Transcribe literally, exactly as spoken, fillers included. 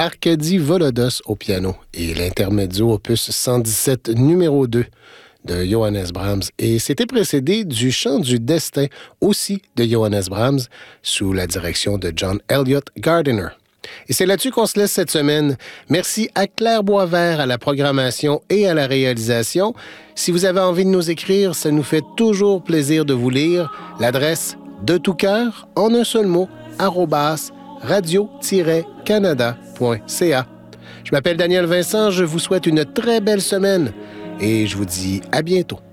Arkady Volodos au piano et l'intermezzo opus cent dix-sept numéro deux de Johannes Brahms. Et c'était précédé du Chant du Destin, aussi de Johannes Brahms, sous la direction de John Elliott Gardiner. Et c'est là-dessus qu'on se laisse cette semaine. Merci à Claire Boisvert à la programmation et à la réalisation. Si vous avez envie de nous écrire, ça nous fait toujours plaisir de vous lire. L'adresse de tout cœur, en un seul mot, arobase radio tiret canada point c a. Je m'appelle Daniel Vincent, je vous souhaite une très belle semaine et je vous dis à bientôt.